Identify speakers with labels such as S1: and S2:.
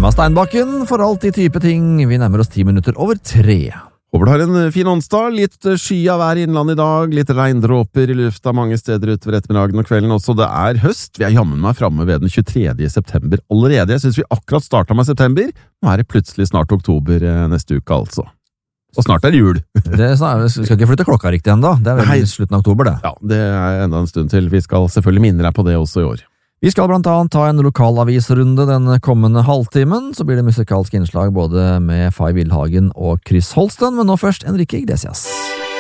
S1: Emma Steinbakken for alt I type ting. Vi nærmer oss 10 minutter over 3.
S2: Håper du har en fin onsdag, litt sky av vær I innland I dag, litt regndråper I lufta mange steder utover ettermiddagen og kvelden også. Det høst, vi jammen meg fremme ved den 23. september allerede. Jeg synes vi akkurat startet med september, nå det plutselig snart oktober neste uke altså. Og snart det jul.
S1: Vi skal ikke flytte klokka riktig enda, det vel I slutten av oktober det.
S2: Ja, det enda en stund til. Vi skal selvfølgelig minne deg på det også I år.
S1: Vi skal blant annet ta en lokalavisrunde den kommende halvtimen, så blir det musikalsk innslag både med Fay Wilhagen og Chris Holsten, men nå først Enrique Iglesias.